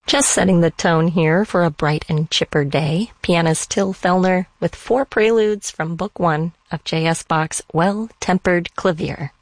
Just setting the tone here for a bright and chipper day, pianist Till Fellner with 4 preludes from Book 1 of J.S. Bach's Well-Tempered Clavier.